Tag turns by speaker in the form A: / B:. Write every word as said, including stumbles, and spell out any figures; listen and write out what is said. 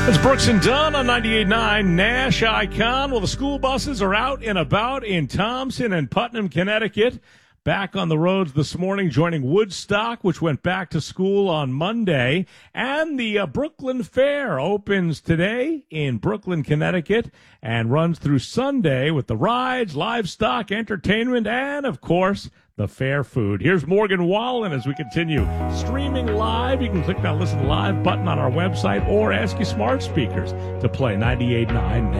A: It's Brooks and Dunn on ninety-eight point nine Nash Icon. Well, the school buses are out and about in Thompson and Putnam, Connecticut. Back on the roads this morning, joining Woodstock, which went back to school on Monday. And the uh, Brooklyn Fair opens today in Brooklyn, Connecticut, and runs through Sunday with the rides, livestock, entertainment, and, of course, the fair food. Here's Morgan Wallen as we continue streaming live. You can click that Listen Live button on our website or ask your smart speakers to play ninety-eight point nine.